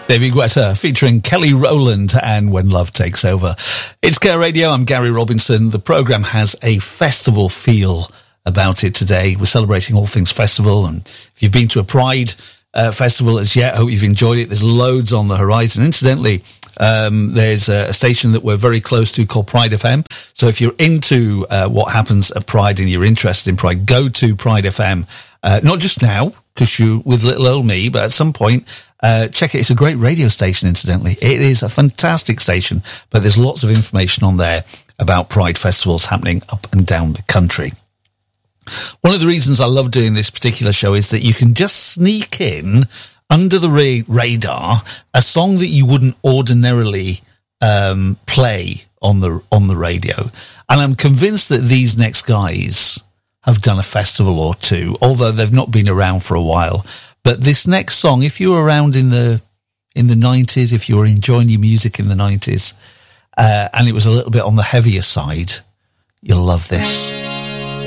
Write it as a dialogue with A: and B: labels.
A: David Guetta featuring Kelly Rowland and When Love Takes Over. It's Care Radio. I'm Gary Robinson. The programme has a festival feel about it today. We're celebrating all things festival, and if you've been to a Pride festival as yet, hope you've enjoyed it. There's loads on the horizon. Incidentally, there's a station that we're very close to called Pride FM. So if you're into what happens at Pride and you're interested in Pride, go to Pride FM. Not just now, because you're with little old me, but at some point, check it. It's a great radio station, incidentally. It is a fantastic station, but there's lots of information on there about Pride festivals happening up and down the country. One of the reasons I love doing this particular show is that you can just sneak in under the radar a song that you wouldn't ordinarily play on the radio. And I'm convinced that these next guys have done a festival or two, although they've not been around for a while. But this next song, if you were around in the 90s, if you were enjoying your music in the 90s, and it was a little bit on the heavier side, you'll love this.